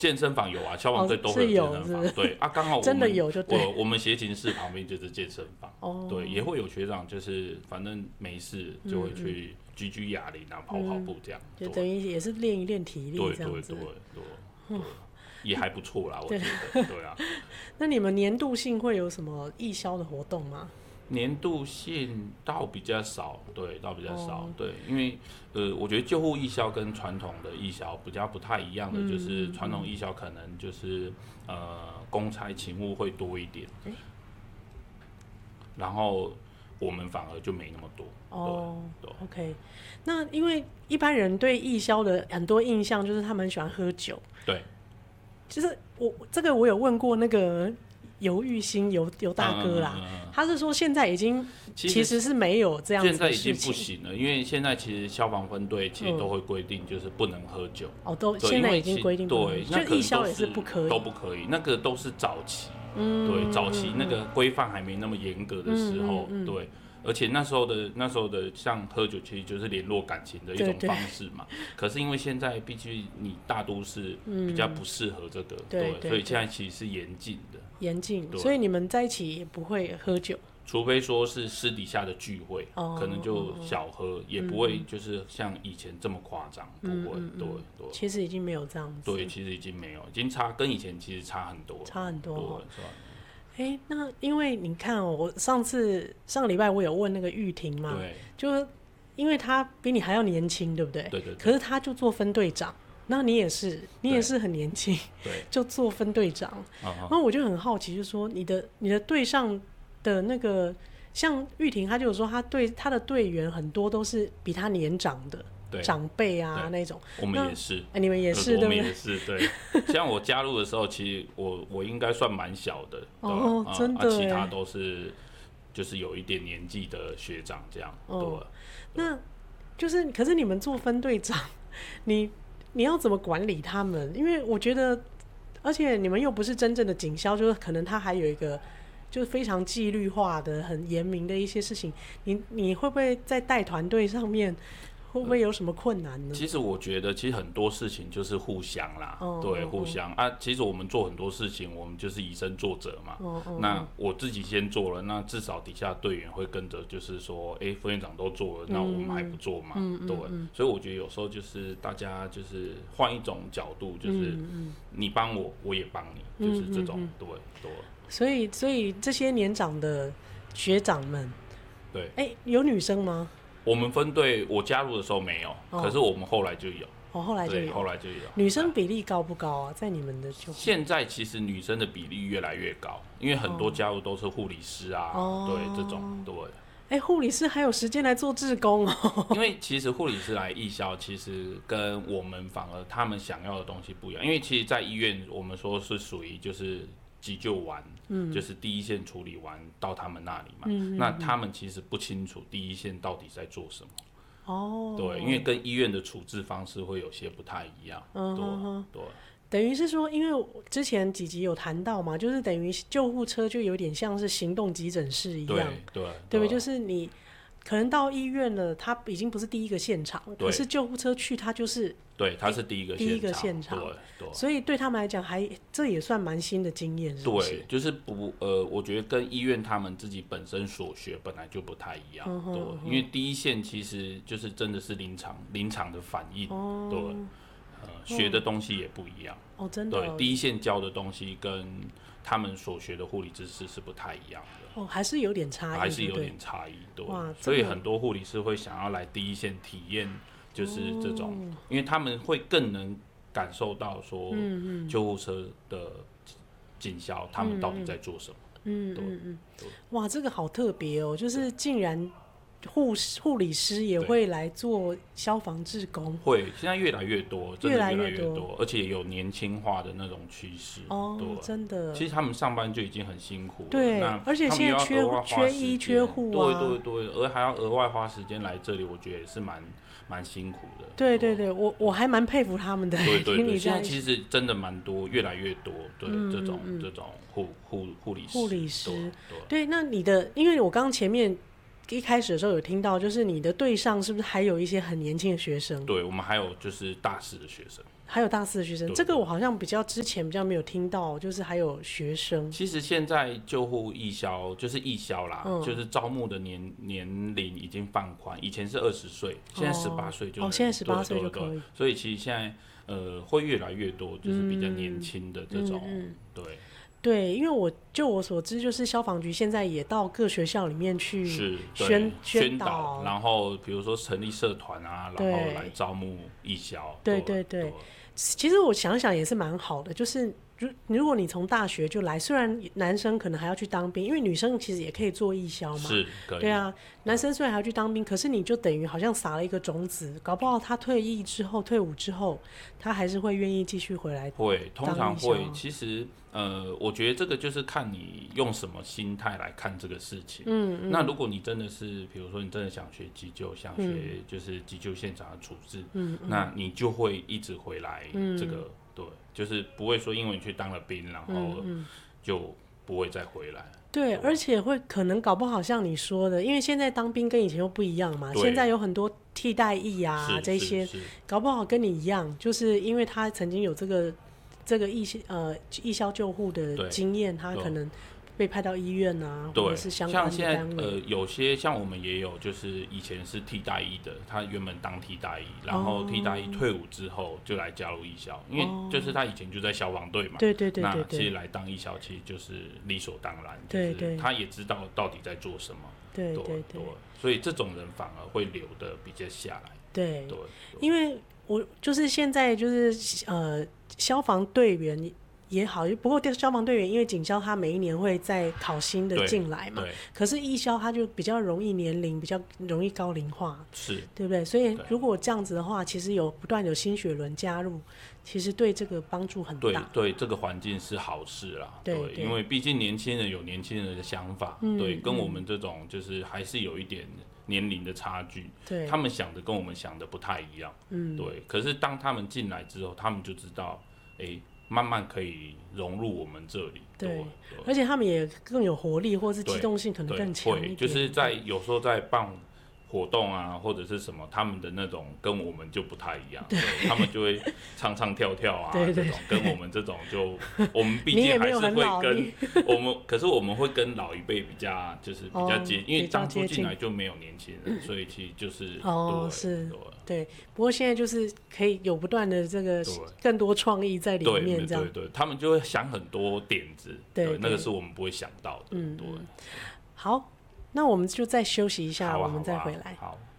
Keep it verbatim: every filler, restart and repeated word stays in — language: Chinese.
健身房有啊，消防队都会有健身房。哦、对啊，刚好我们真的有就对。 我我们协勤室旁边就是健身房。哦。对，也会有学长，就是反正没事就会去举举哑铃啊，嗯、跑跑步这样。 就等于也是练一练体力这样子。 对对对对。对嗯也还不错啦，我觉得。对啊。 那你们年度性会有什么义消的活动吗？ 年度性倒比较少，对，倒比较少，哦、对，因为呃，我觉得救护义消跟传统的义消比较不太一样的，嗯、就是传统义消可能就是呃公差勤务会多一点，欸、然后我们反而就没那么多。哦，对对 ，OK， 那因为一般人对义消的很多印象就是他们很喜欢喝酒， 对。 就是我这个我有问过那个游玉兴游游大哥啦，嗯嗯嗯嗯他是说现在已经其实是没有这样子的事情， 现在已经不行了，因为现在其实消防分队其实都会规定就是不能喝酒。 哦，都现在已经规定不能喝酒， 对， 就义消也是不可以， 都不可以，那个都是早期，嗯、对，早期那个规范还没那么严格的时候，嗯嗯嗯对。而且那时候的那时候的像喝酒，其实就是联络感情的一种方式嘛。对对可是因为现在毕竟你大都市比较不适合这个，嗯、对, 对，所以现在其实是严禁的。 严禁，所以你们在一起也不会喝酒， 除非说是私底下的聚会，哦、可能就小喝，哦、也不会就是像以前这么夸张，嗯、不会。嗯、对对。 其实已经没有这样子。 对，其实已经没有，已经差跟以前其实差很多， 差很多。 对，是吧？ 哎，那因为你看哦，我上次上个礼拜我有问那个玉婷嘛，对，就因为她比你还要年轻，对不对？ 对对对。 可是她就做分队长，那你也是，你也是很年轻， 对， 就做分队长。然后我就很好奇，就是说你的你的队上的那个，像玉婷，她就有说，她对她的队员很多都是比她年长的。长辈啊那种， 我们也是， 欸、你们也是，对不对？ 我们也是，对。像我加入的时候，其实我我应该算蛮小的， 哦，啊、真的、 啊，其他都是就是有一点年纪的学长这样，哦、 对。那就是，可是你们做分队长，你你要怎么管理他们？因为我觉得，而且你们又不是真正的警消，就是可能他还有一个。就是非常纪律化的、很严明的一些事情，你你会不会在带团队上面会不会有什么困难呢？ 其实我觉得，其实很多事情就是互相啦，哦、对，哦、互相啊。其实我们做很多事情，我们就是以身作则嘛。哦哦、那我自己先做了，那至少底下队员会跟着，就是说，哎、欸，副院长都做了，那我们还不做嘛？嗯、对、嗯嗯。所以我觉得有时候就是大家就是换一种角度，就是你帮我，我也帮你，就是这种，嗯嗯嗯对对。 所以，所以这些年长的学长们， 对， 哎、欸，有女生吗？ 我们分队我加入的时候没有，哦、可是我们后来就有。 哦，后来就有， 后来就有。 女生比例高不高啊？在你们的就现在其实女生的比例越来越高，因为很多加入都是护理师啊，哦、对这种对。 哎、欸，护理师还有时间来做志工哦。 因为其实护理师来义消，其实跟我们反而他们想要的东西不一样。因为其实，在医院我们说是属于就是急救完，嗯，就是第一线处理完到他们那里嘛，嗯嗯嗯，那他们其实不清楚第一线到底在做什么。哦，对，因为跟医院的处置方式会有些不太一样。嗯哼哼，对。对等于是说，因为之前几集有谈到嘛，就是等于救护车就有点像是行动急诊室一样， 对对， 对不对？就是你可能到医院了，它已经不是第一个现场，可是救护车去，它就是对，它是第一个现场第一个现场， 对对。 所以对他们来讲，还这也算蛮新的经验，是不是？ 对，就是不呃，我觉得跟医院他们自己本身所学本来就不太一样，嗯、对，嗯、因为第一线其实就是真的是临场临场的反应，哦、对。呃，学的东西也不一样哦，真的、哦。 对，第一线教的东西跟他们所学的护理知识是不太一样的。 哦，还是有点差异， 还是有点差异。对，所以很多护理师会想要来第一线体验，就是这种，哦、因为他们会更能感受到说，嗯嗯，救护车的警消他们到底在做什么。 嗯嗯嗯，哇，这个好特别哦，就是竟然。护护理师也会来做消防志工， 会现在越来越多，真的越来越多，越多而且有年轻化的那种趋势。 哦，真的。 其实他们上班就已经很辛苦了， 对，而且现在缺缺医缺护啊，对对对，而还要额外花时间来这里，我觉得也是蛮蛮辛苦的。 对对对，我我还蛮佩服他们的。 对对对，现在其实真的蛮多，越来越多，对、嗯、这种、嗯、这种护护护理师， 护理师， 对， 对，那你的，因为我刚刚前面。一开始的时候有听到，就是你的队上是不是还有一些很年轻的学生？ 对，我们还有就是大四的学生， 还有大四的学生，这个我好像比较之前比较没有听到，就是还有学生。 其实现在救护义消就是义消啦、嗯，就是招募的年年龄已经放宽，以前是二十岁，现在十八岁就能、 哦，现在十八岁就可以。 所以其实现在呃会越来越多，就是比较年轻的这种，嗯嗯、对。 对，因为我就我所知，就是消防局现在也到各学校里面去宣宣导，然后比如说成立社团啊，然后来招募义消。 对对 对, 对，其实我想想也是蛮好的，就是如果你从大学就来，虽然男生可能还要去当兵，因为女生其实也可以做义消嘛， 是，可以。 对啊，男生虽然还要去当兵，可是你就等于好像撒了一个种子，搞不好他退役之后、退伍之后，他还是会愿意继续回来。 会，通常会。其实，呃，我觉得这个就是看你用什么心态来看这个事情。嗯嗯。那如果你真的是，比如说你真的想学急救，想学就是急救现场的处置，嗯嗯，那你就会一直回来这个。嗯，对，就是不会说因为你去当了兵，然后就不会再回来。 对，而且会可能搞不好像你说的，因为现在当兵跟以前又不一样嘛，现在有很多替代役啊，这些搞不好跟你一样，就是因为他曾经有这个这个义呃义消救护的经验，他可能被派到医院啊，或者是相关的单位。 像现在呃，有些像我们也有，就是以前是替代役的，他原本当替代役，然后替代役退伍之后就来加入义消，因为就是他以前就在消防队嘛， 对对对对， 那其实来当义消其实就是理所当然， 对对， 他也知道到底在做什么， 对对 对, 对， 所以这种人反而会留的比较下来， 对对， 因为我就是现在就是呃消防队员。也好，不过消防队员因为警消他每一年会再考新的进来嘛，可是义消他就比较容易年龄比较容易高龄化， 是， 对不对？所以如果这样子的话，其实有不断有新血轮加入，其实对这个帮助很大。 对对，这个环境是好事啦。对，对对，因为毕竟年轻人有年轻人的想法，嗯、对，跟我们这种就是还是有一点年龄的差距，对，他们想的跟我们想的不太一样，嗯，对。可是当他们进来之后，他们就知道，哎。慢慢可以融入我们这里， 对，对，而且他们也更有活力，或是机动性可能更强一点。 就是在有时候在办活动啊，或者是什么，他们的那种跟我们就不太一样，对，他们就会唱唱跳跳啊， 对对对， 这种跟我们这种就，我们毕竟还是会跟我们，可是我们会跟老一辈比较就是比较接，哦、因为当初进来就没有年轻人，所以其实就是哦是，对。不过现在就是可以有不断的这个更多创意在里面，这样对对对，他们就会想很多点子，对，对，那个是我们不会想到的，嗯，对。 好。那我们就再休息一下， 啊、 我们再回来。 好。好